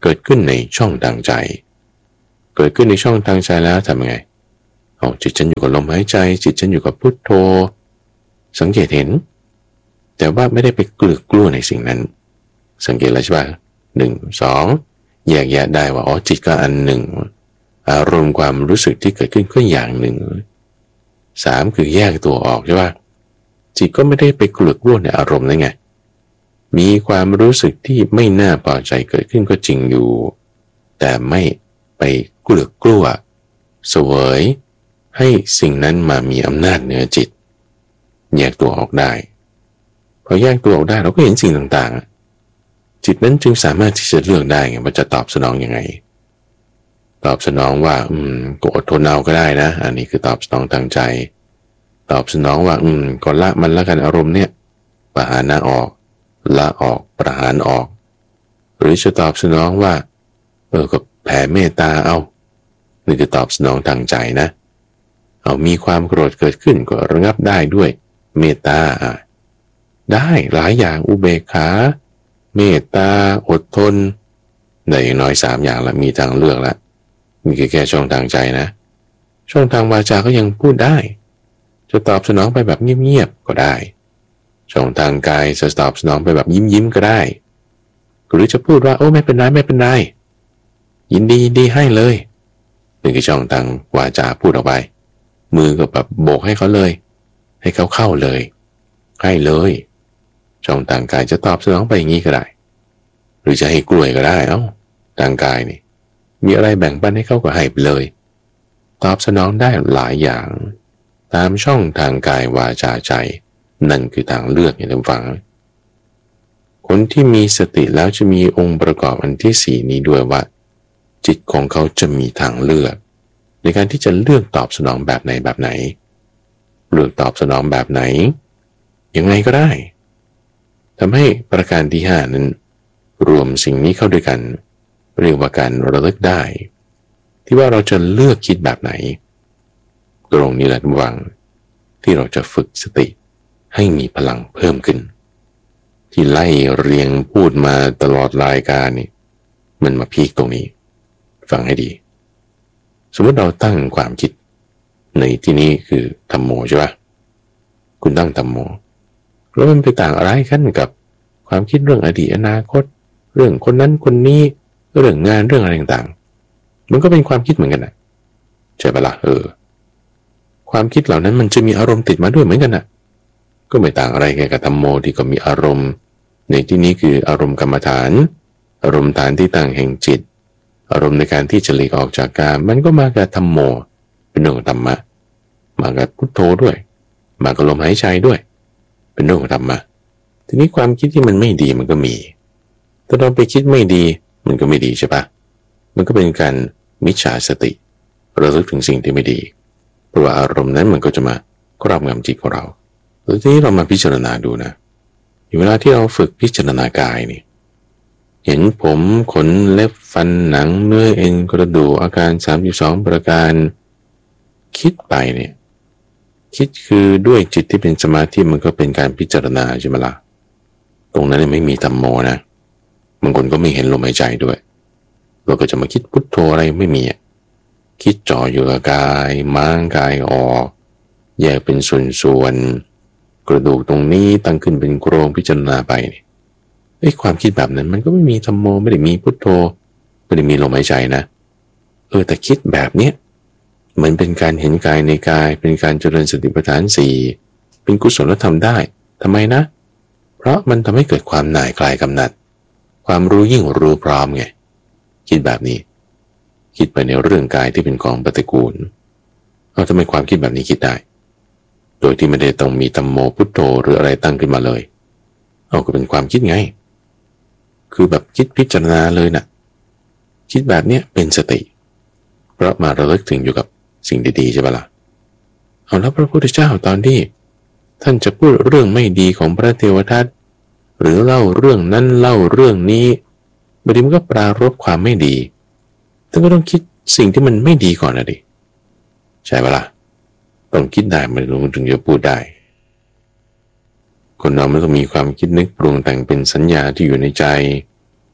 เกิดขึ้นในช่องทางใจเกิดขึ้นในช่องทางใจแล้วทำยังไงเอาจิตฉันอยู่กับลมหายใจจิตฉันอยู่กับพุทโธสังเกตเห็นแต่ว่าไม่ได้ไปกลือกกลัวในสิ่งนั้นสังเกตแล้วใช่ป่ะหนึ่งสองแยกแยะได้ว่าอ๋อจิตก็อันหนึ่งอารมณ์ความรู้สึกที่เกิดขึ้นก็อย่างหนึ่งสามคือแยกตัวออกใช่ป่ะจิตก็ไม่ได้ไปกลือกกลัวในอารมณ์นั่นไงมีความรู้สึกที่ไม่น่าพอใจเกิดขึ้นก็จริงอยู่แต่ไม่ไปกลือกกลัวเสวยให้สิ่งนั้นมามีอำนาจเหนือจิตแยกตัวออกได้พอแยกตัวออกได้เราก็เห็นสิ่งต่างๆจิตนั้นจึงสามารถที่จะเลือกได้ไงว่าจะตอบสนองยังไงตอบสนองว่าอืมก็อดทนเอาก็ได้นะอันนี้คือตอบสนองทางใจตอบสนองว่าอืมก็ละมันละกันอารมณ์เนี่ยประหารออกละออกประหารออกหรือจะตอบสนองว่าเออก็แผ่เมตตาเอานี่คือตอบสนองทางใจนะเอามีความโกรธเกิดขึ้นก็ระงับได้ด้วยเมตตาได้หลายอย่างอุเบกขาเมตตาอดทนได้อย่างน้อยสามอย่างละมีทางเลือกละนี่คือแค่ช่องทางใจนะช่องทางวาจาก็ยังพูดได้จะตอบสนองไปแบบเงียบๆก็ได้ช่องทางกายจะตอบสนองไปแบบยิ้มๆก็ได้หรือจะพูดว่าโอ้ไม่เป็นไรไม่เป็นไรยินดียินดีให้เลยนี่คือช่องทางวาจาพูดออกไปมือก็แบบโบกให้เขาเลยให้เขาเข้าเลยให้เลยช่องทางกายจะตอบสนองไปอย่างนี้ก็ได้หรือจะให้กล้วยก็ได้เอ้าทางกายนี่มีอะไรแบ่งปันให้เขาก็ให้ไปเลยตอบสนองได้หลายอย่างตามช่องทางกายวาจาใจนั่นคือทางเลือกอย่างท่านฟังคนที่มีสติแล้วจะมีองค์ประกอบอันที่สี่นี้ด้วยว่าจิตของเขาจะมีทางเลือกในการที่จะเลือกตอบสนองแบบไหนแบบไหนเลือกตอบสนองแบบไหนยังไงก็ได้ทำให้ประการที่ห้านั้นรวมสิ่งนี้เข้าด้วยกันเรียกว่าการระลึกได้ที่ว่าเราจะเลือกคิดแบบไหนตรงนี้แหละทุกวังที่เราจะฝึกสติให้มีพลังเพิ่มขึ้นที่ไล่เรียงพูดมาตลอดรายการนี่มันมาพีคตรงนี้ฟังให้ดีสมมติเราตั้งความคิดในที่นี้คือธัมโมใช่ปะคุณตั้งธัมโมแล้วมันไปต่างอะไรกันกับความคิดเรื่องอดีตอนาคตเรื่องคนนั้นคนนี้เรื่องงานเรื่องอะไรต่างๆมันก็เป็นความคิดเหมือนกันนะใช่ปะล่ะเออความคิดเหล่านั้นมันจะมีอารมณ์ติดมาด้วยเหมือนกันนะก็ไม่ต่างอะไรกับธัมโมที่ก็มีอารมณ์ในที่นี้คืออารมณ์กรรมฐานอารมณ์ฐานที่ตั้งแห่งจิตอารมณ์ในการที่จะหลีกออกจากกามมันก็มากับธัมโมเป็นเรื่องของธรรมะมากับพุทโธด้วยมากับลมหายใจด้วยเป็นเรื่องของธรรมะทีนี้ความคิดที่มันไม่ดีมันก็มีถ้าเราไปคิดไม่ดีมันก็ไม่ดีใช่ปะมันก็เป็นการมิจฉาสติระลึกถึงสิ่งที่ไม่ดีเพราะว่าอารมณ์นั้นมันก็จะมาครอบงำจิตของเราแล้วทีนี้เรามาพิจารณาดูนะเวลาที่เราฝึกพิจารณากายนี่เห็นผมขนเล็บฟันหนังเนื้อเอ็นกระดูกอาการสามสิบสองประการคิดไปเนี่ยคิดคือด้วยจิตที่เป็นสมาธิมันก็เป็นการพิจารณาใช่ไหมล่ะตรงนั้นไม่มีธัมโมนะบางคนก็ไม่เห็นลมหายใจด้วยเราก็จะมาคิดพุทโธอะไรไม่มีคิดจ่ออยู่กับกายม้างกายออกแยกเป็นส่วนๆกระดูกตรงนี้ตั้งขึ้นเป็นโครงพิจารณาไปไอ้ความคิดแบบนั้นมันก็ไม่มีธัมโมไม่ได้มีพุทโธไม่ได้มีลมหายใจนะเออแต่คิดแบบเนี้ยมันเป็นการเห็นกายในกายเป็นการเจริญสติปัฏฐานสี่เป็นกุศลธรรมได้ทำไมนะเพราะมันทำให้เกิดความหน่ายคลายกำหนัดความรู้ยิ่งรู้พร้อมไงคิดแบบนี้คิดไปในเรื่องกายที่เป็นของปฏิกูลเอาทำไมความคิดแบบนี้คิดได้โดยที่ไม่ได้ต้องมีธัมโมพุทโธหรืออะไรตั้งขึ้นมาเลยเอาก็เป็นความคิดไงคือแบบคิดพิจารณาเลยนะคิดแบบเนี้ยเป็นสติเพราะมาระลึกถึงอยู่กับสิ่งดีๆใช่ปะล่ะเอาแล้วพระพุทธเจ้าตอนที่ท่านจะพูดเรื่องไม่ดีของพระเทวทัตหรือเล่าเรื่องนั้นเล่าเรื่องนี้บางทีมันก็ปรารภความไม่ดีท่านก็ต้องคิดสิ่งที่มันไม่ดีก่อนนะดิใช่ปะล่ะต้องคิดได้มันถึงจะพูดได้คนเราไม่ต้องมีความคิดนึกปรุงแต่งเป็นสัญญาที่อยู่ในใจ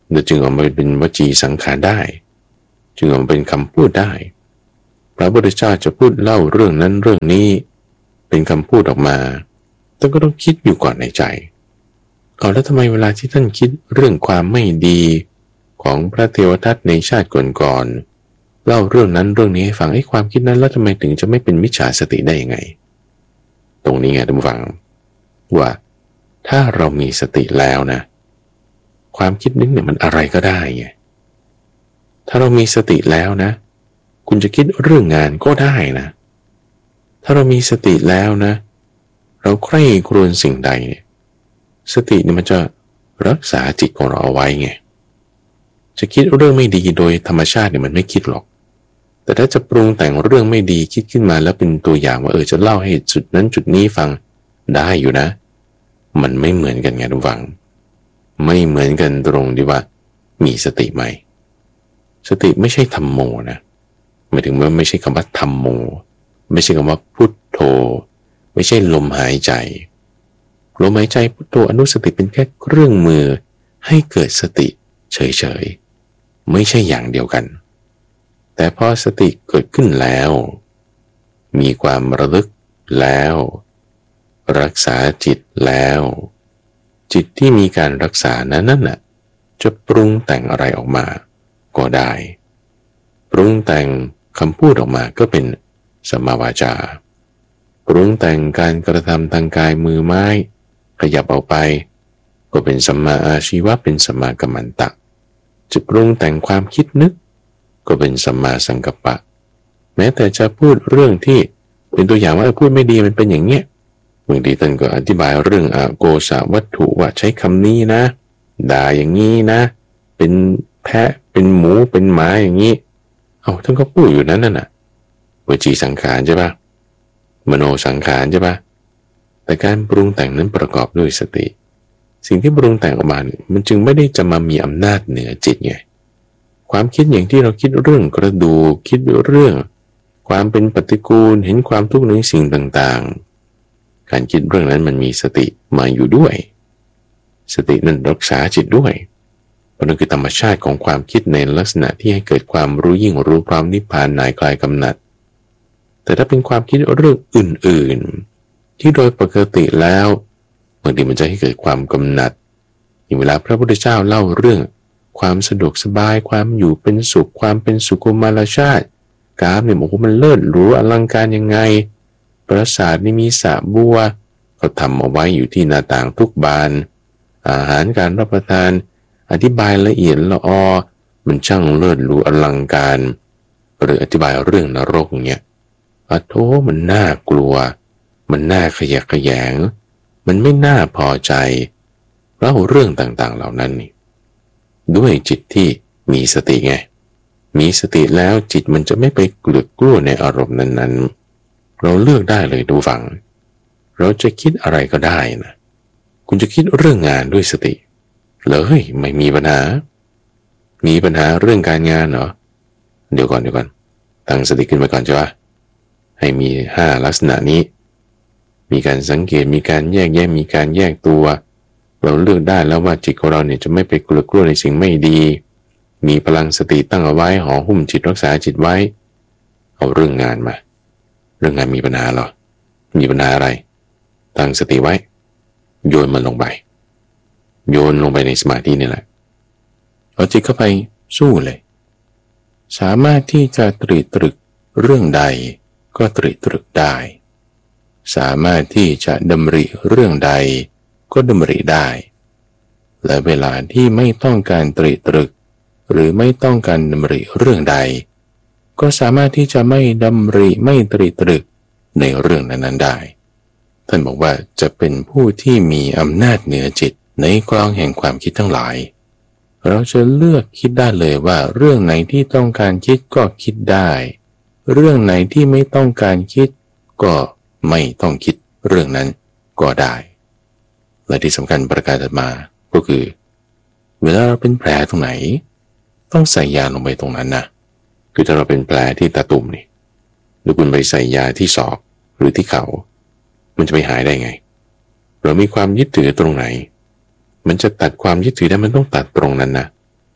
และจึงออกมาเป็นวจีสังขารได้จึงออกมาเป็นคำพูดได้พระพุทธเจ้าจะพูดเล่าเรื่องนั้นเรื่องนี้เป็นคำพูดออกมาท่านก็ต้องคิดอยู่ก่อนในใจเอาแล้วทำไมเวลาที่ท่านคิดเรื่องความไม่ดีของพระเทวทัตในชาติก่อนๆเล่าเรื่องนั้นเรื่องนี้ให้ฟังไอ้ความคิดนั้นแล้วทำไมถึงจะไม่เป็นมิจฉาสติได้ยังไงตรงนี้ไงท่านผู้ฟังว่าถ้าเรามีสติแล้วนะความคิดนึกเนี่ยมันอะไรก็ได้ไงถ้าเรามีสติแล้วนะคุณจะคิดเรื่องงานก็ได้นะถ้าเรามีสติแล้วนะเราใคร่ครวญสิ่งใดเนี่ยสติเนี่ยมันจะรักษาจิตของเราเอาไว้ไงจะคิดเรื่องไม่ดีโดยธรรมชาติเนี่ยมันไม่คิดหรอกแต่ถ้าจะปรุงแต่งเรื่องไม่ดีคิดขึ้นมาแล้วเป็นตัวอย่างว่าเออจะเล่าให้จุดนั้นจุดนี้ฟังได้อยู่นะมันไม่เหมือนกันไงทุกฝังไม่เหมือนกันตรงที่ว่ามีสติไหมสติไม่ใช่ธัมโมนะหมายถึงว่าไม่ใช่คำว่าธัมโมไม่ใช่คำว่าพุทโธไม่ใช่ลมหายใจลมหายใจพุทโธอนุสติเป็นแค่เครื่องมือให้เกิดสติเฉยๆไม่ใช่อย่างเดียวกันแต่พอสติเกิดขึ้นแล้วมีความระลึกแล้วรักษาจิตแล้วจิตที่มีการรักษานั้นนั่นน่ะจะปรุงแต่งอะไรออกมาก็ได้ปรุงแต่งคำพูดออกมาก็เป็นสัมมาวาจาปรุงแต่งการกระทำทางกายมือไม้ขยับออกไปก็เป็นสัมมาอาชีวะเป็นสัมมากัมมันตะจะปรุงแต่งความคิดนึกก็เป็นสัมมาสังกัปปะแม้แต่จะพูดเรื่องที่เป็นตัวอย่างว่าพูดไม่ดีมันเป็นอย่างเนี้ยบางทีท่านก็อธิบายเรื่องอโกสาวัตถุว่าใช้คำนี้นะด่าอย่างนี้นะเป็นแพะเป็นหมูเป็นหมาอย่างนี้เอาท่านก็พูดอยู่นั้นน่ะวจีสังขารใช่ปะมโนสังขารใช่ปะแต่การปรุงแต่งนั้นประกอบด้วยสติสิ่งที่ปรุงแต่งออกมามันจึงไม่ได้จะมามีอำนาจเหนือจิตไงความคิดอย่างที่เราคิดเรื่องกระดูกคิดเรื่องความเป็นปฏิกูลเห็นความทุกข์ในสิ่งต่างๆการคิดเรื่องนั้นมันมีสติมาอยู่ด้วยสตินั้นรักษาจิตด้วยเพราะนั่นคือธรรมชาติของความคิดในลักษณะที่ให้เกิดความรู้ยิ่งรู้พร้อมนิพพานหน่ายคลายกำหนัดแต่ถ้าเป็นความคิดเรื่องอื่นๆที่โดยปกติแล้วบางทีมันจะให้เกิดความกำหนัดอย่างเวลาพระพุทธเจ้าเล่าเรื่องความสะดวกสบายความอยู่เป็นสุขความเป็นสุขุมารชาติกราฟเนี่ยโอ้โหมันเลิศหรูอลังการยังไงปราสาทนี่มีสระบัวเขาทำเอาไว้อยู่ที่หน้าต่างทุกบานอาหารการรับประทานอธิบายละเอียดละออมันช่างเลิศหรูอลังการหรืออธิบายเรื่องนรกเนี่ยอะโธ่มันน่ากลัวมันน่าขยะแขยงมันไม่น่าพอใจเล่าเรื่องต่างๆเหล่านั้นนี่ด้วยจิตที่มีสติไงมีสติแล้วจิตมันจะไม่ไปกลือกกลัวในอารมณ์นั้นๆเราเลือกได้เลยดูฟังเราจะคิดอะไรก็ได้นะคุณจะคิดเรื่องงานด้วยสติเลยไม่มีปัญหามีปัญหาเรื่องการงานเหรอเดี๋ยวก่อนเดี๋ยวก่อนตั้งสติขึ้นมาก่อนใช่ปะให้มีห้าลักษณะนี้มีการสังเกตมีการแยกแยะมีการแยกตัวเราเลือกได้แล้วว่าจิตของเราเนี่ยจะไม่ไปกลัวกลัวในสิ่งไม่ดีมีพลังสติตั้งเอาไว้ห่อหุ้มจิตรักษาจิตไว้เอาเรื่องงานมาเรื่องงานมีปัญหาหรอมีปัญหาอะไรตั้งสติไว้โยนมันลงไปโยนลงไปในสมาธินี่แหละเอาจิตเข้าไปสู้เลยสามารถที่จะตรีตรึกเรื่องใดก็ตรีตรึกได้สามารถที่จะดำริเรื่องใดก็ดำริได้และเวลาที่ไม่ต้องการตรีตรึกหรือไม่ต้องการดำริเรื่องใดก็สามารถที่จะไม่ดำริไม่ตรีตรึกในเรื่องนั้นๆได้ท่านบอกว่าจะเป็นผู้ที่มีอำนาจเหนือจิตในกลองแห่งความคิดทั้งหลายเราจะเลือกคิดได้เลยว่าเรื่องไหนที่ต้องการคิดก็คิดได้เรื่องไหนที่ไม่ต้องการคิดก็ไม่ต้องคิดเรื่องนั้นก็ได้และที่สำคัญประการถัดมาก็คือเวลาเราเป็นแผลตรงไหนต้องใส่ยาลงไปตรงนั้นนะคือถ้าเราเป็นแผลที่ตาตุ่มนี่หรือคุณไปใส่ยาที่ศอกหรือที่เขามันจะไปหายได้ไงเรามีความยึดถือตรงไหนมันจะตัดความยึดถือได้มันต้องตัดตรงนั้นนะ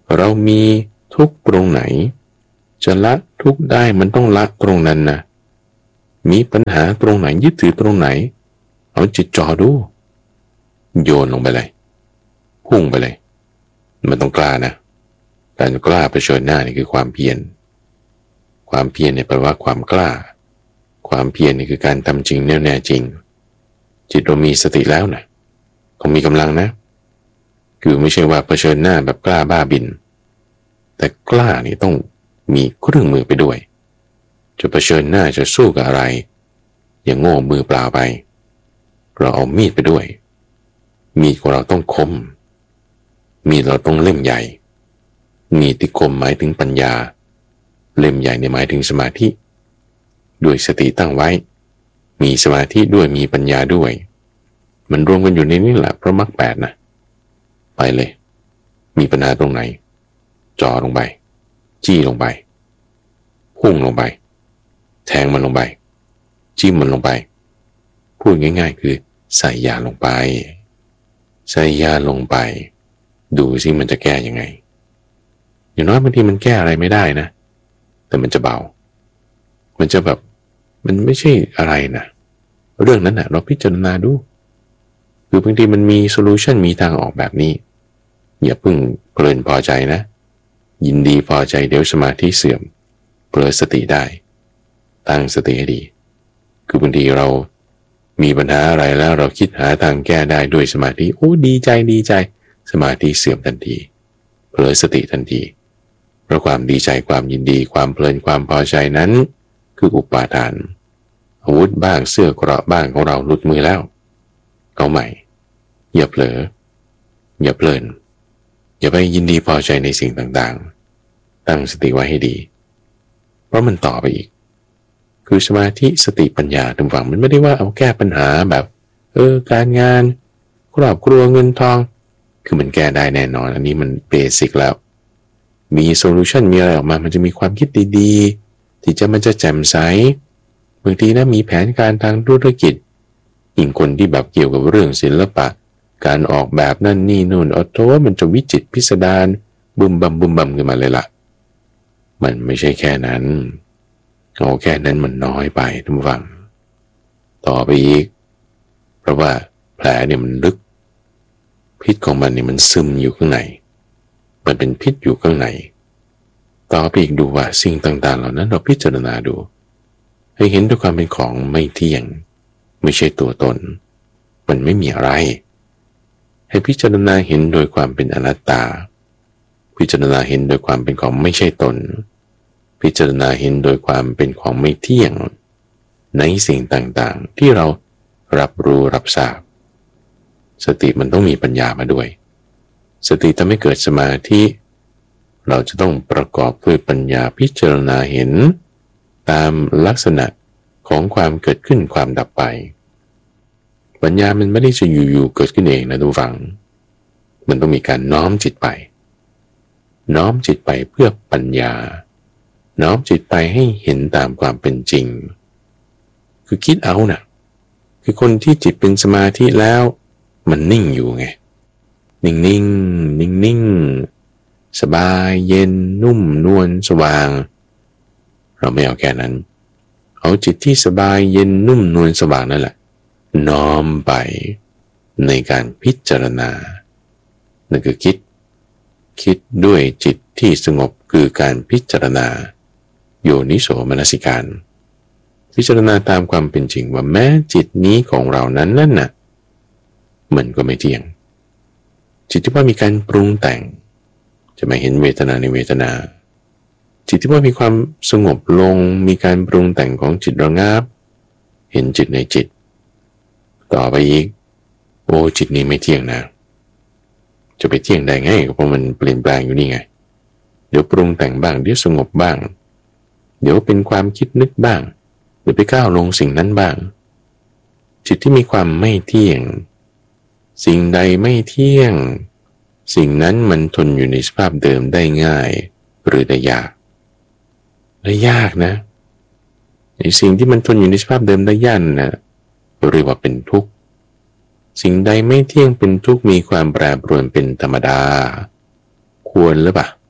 เรามีทุกข์ตรงไหนจะละทุกข์ได้มันต้องละตรงนั้นนะมีปัญหาตรงไหนยึดถือตรงไหนเอาจิตจ่อดูโยนลงไปเลยพุ่งไปเลยมันต้องกล้านะการกล้าเผชิญหน้านี่คือความเพียรความเพียรเนี่ยแปลว่าความกล้าความเพียรนี่คือการทำจริงแน่แน่จริงจิตเรามีสติแล้วนะต้องมีกำลังนะคือไม่ใช่ว่าเผชิญหน้าแบบกล้าบ้าบินแต่กล้านี่ต้องมีเครื่องมือไปด้วยจะเผชิญหน้าจะสู้กับอะไรอย่างโง่มือเปล่าไปเราเอามีดไปด้วยมีดของเราต้องคมมีดเราต้องเล่มใหญ่มีดที่คมหมายถึงปัญญาเล่มใหญ่เนี่ยหมายถึงสมาธิด้วยสติตั้งไว้มีสมาธิด้วยมีปัญญาด้วยมันรวมกันอยู่ในนี้แหละเพราะมรรคแปดนะไปเลยมีปัญหาตรงไหนจ่อลงไปจี้ลงไปพุ่งลงไปแทงมันลงไปจิ้มมันลงไปพูดง่ายๆคือใส่ยาลงไปใส่ยาลงไปดูสิมันจะแก้ยังไงอย่างน้อยบางทีมันแก้อะไรไม่ได้นะแต่มันจะเบามันจะแบบมันไม่ใช่อะไรนะเรื่องนั้นนะเราพิจารณาดูคือบางทีมันมีโซลูชันมีทางออกแบบนี้อย่าเพิ่งเพลินพอใจนะยินดีพอใจเดี๋ยวสมาธิเสื่อมเผลอสติได้ตั้งสติให้ดีคือบางทีเรามีปัญหาอะไรแล้วเราคิดหาทางแก้ได้ด้วยสมาธิโอ้ดีใจดีใจสมาธิเสื่อมทันทีเผลอสติทันทีเพราะความดีใจความยินดีความเพลินความพอใจนั้นคืออุปาทานอาวุธบ้างเสื้อเกราะบ้างของเราหลุดมือแล้วเอาใหม่อย่าเผลออย่าเพลินอย่าไปยินดีพอใจในสิ่งต่างๆตั้งสติไว้ให้ดีเพราะมันต่อไปอีกคือสมาธิสติปัญญาทุกฝั่งมันไม่ได้ว่าเอาแก้ปัญหาแบบเออการงานครอบครัวเงินทองคือมันแก้ได้แน่นอนอันนี้มันเบสิกแล้วมีโซลูชันมีอะไรออกมามันจะมีความคิดดีๆที่จะมันจะแจ่มใสบางทีนะมีแผนการทางธุรกิจยิ่งคนที่แบบเกี่ยวกับเรื่องศิลปะการออกแบบนั่นนี่นู่นออโต้มันจะวิจิตรพิสดารบุมบัมบุมบัมขึ้นมาเลยล่ะมันไม่ใช่แค่นั้นเอาแค่นั้นมันน้อยไปทุกฝั่งต่อไปอีกเพราะว่าแผลเนี่ยมันลึกพิษของมันเนี่ยมันซึมอยู่ข้างในมันเป็นพิษอยู่ข้างในต่อไปอีกดูว่าสิ่งต่างๆเหล่านั้นเราพิจารณาดูให้เห็นด้วยความเป็นของไม่เที่ยงไม่ใช่ตัวตนมันไม่มีอะไรให้พิจารณาเห็นโดยความเป็นอนัตตาพิจารณาเห็นโดยความเป็นของไม่ใช่ตนพิจารณาเห็นโดยความเป็นของไม่เที่ยงในสิ่งต่างๆที่เรารับรู้รับทราบสติมันต้องมีปัญญามาด้วยสติทำให้เกิดสมาธิเราจะต้องประกอบด้วยปัญญาพิจารณาเห็นตามลักษณะของความเกิดขึ้นความดับไปปัญญามันไม่ได้จะอยู่ๆเกิดขึ้นเองนะทุกฝังมันต้องมีการน้อมจิตไปน้อมจิตไปเพื่อปัญญาน้อมจิตไปให้เห็นตามความเป็นจริงคือคิดเอานะคือคนที่จิตเป็นสมาธิแล้วมันนิ่งอยู่ไงนิ่งนิ่งนิ่งนิ่งสบายเย็นนุ่มนวลสว่างเราไม่เอาแค่นั้นเอาจิตที่สบายเย็นนุ่มนวลสว่างนั่นแหละน้อมไปในการพิจารณานั่นคือคิดคิดด้วยจิตที่สงบคือการพิจารณาโยนิโสมนสิการพิจารณาตามความเป็นจริงว่าแม้จิตนี้ของเรานั้นนั่นน่ะมันก็ไม่เที่ยงจิตที่ว่ามีการปรุงแต่งจะมาเห็นเวทนาในเวทนาจิตที่ว่ามีความสงบลงมีการปรุงแต่งของจิตระงับเห็นจิตในจิตต่อไปอีกโอ้จิตนี้ไม่เที่ยงนะจะไปเที่ยงได้ไงเพราะมันเปลี่ยนแปลงอยู่นี่ไงเดี๋ยวปรุงแต่งบ้างเดี๋ยวสงบบ้างเดี๋ยวเป็นความคิดนึกบ้างเดี๋ยวไปก้าวลงสิ่งนั้นบ้างจิตที่มีความไม่เที่ยงสิ่งใดไม่เที่ยงสิ่งนั้นมันทนอยู่ในสภาพเดิมได้ง่ายหรือได้ยากได้ยากนะไอ้สิ่งที่มันทนอยู่ในสภาพเดิมได้ยากนะเรียกว่าเป็นทุกข์สิ่งใดไม่เที่ยงเป็นทุกข์มีความแปรปรวนเป็นธรรมดาควรหรือเปล่า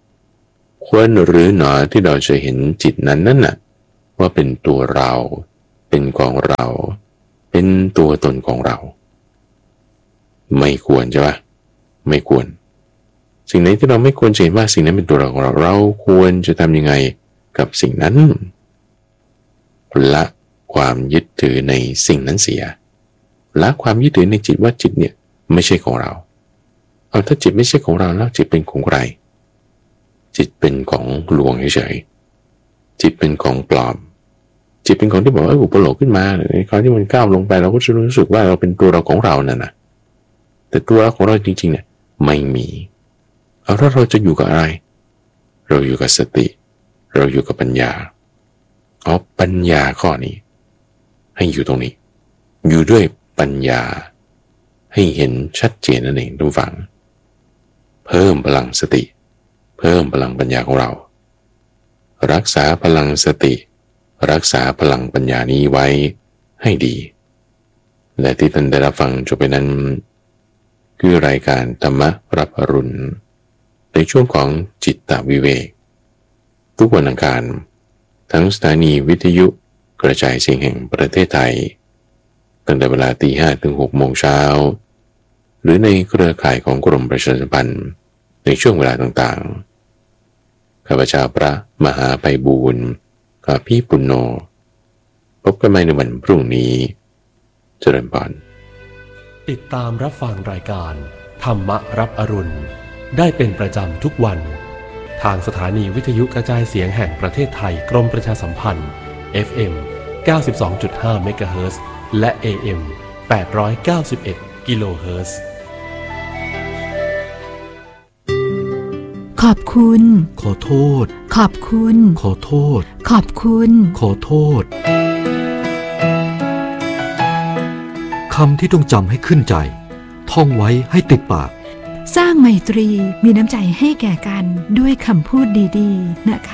ควรหรือหนอที่เราจะเห็นจิตนั้นนั่นน่ะว่าเป็นตัวเราเป็นของเราเป็นตัวตนของเราไม่ควรใช่ปะไม่ควรสิ่งไหนที่เราไม่ควรจะเห็นว่าสิ่งนั้นเป็นตัวเราของเราเราควรจะทำยังไงกับสิ่งนั้นละความยึดถือในสิ่งนั้นเสียละความยึดถือในจิตว่าจิตเนี่ยไม่ใช่ของเราเอาถ้าจิตไม่ใช่ของเราแล้วจิตเป็นของใครจิตเป็นของลวงเฉยๆจิตเป็นของปลอมจิตเป็นของที่บอกว่าอุปโลกขึ้นมาในคราวที่มันก้าวลงไปเราก็จะรู้สึกว่าเราเป็นตัวเราของเรานั่นนะแต่ตัวเราของเราจริงๆเนี่ยไม่มีเอาถ้าเราจะอยู่กับอะไรเราอยู่กับสติเราอยู่กับปัญญาเอาปัญญาข้อนี้ให้อยู่ตรงนี้อยู่ด้วยปัญญาให้เห็นชัดเจนนั่นเองทุกฝังเพิ่มพลังสติเพิ่มพลังปัญญาของเรารักษาพลังสติรักษาพลังปัญญานี้ไว้ให้ดีและที่ท่านได้รับฟังจบไปนั้นคือรายการธรรมรับอรุณในช่วงของจิตตวิเวกทุกวันอังคารทั้งสถานีวิทยุกระจายเสียงแห่งประเทศไทยตั้งแต่เวลาตีห้าถึงหกโมงเช้าหรือในเครือข่ายของกรมประชาสัมพันธ์ในช่วงเวลาต่างๆข้าพเจ้าพระมหาไพบูลย์ข้าพี่ปุณโญพบกันใหม่ในวันพรุ่งนี้เจริญพรติดตามรับฟังรายการธรรมรับอรุณได้เป็นประจำทุกวันทางสถานีวิทยุกระจายเสียงแห่งประเทศไทยกรมประชาสัมพันธ์ เอฟ เอ็ม เก้าสิบสองจุดห้า เมกะเฮิรตซ์และ เอ เอ็ม แปดร้อยเก้าสิบเอ็ด กิโลเฮิรตซ์ขอบคุณขอโทษขอบคุณขอโทษขอบคุณขอโทษคำที่ต้องจำให้ขึ้นใจท่องไว้ให้ติดปากสร้างไมตรีมีน้ำใจให้แก่กันด้วยคำพูดดีๆนะคะ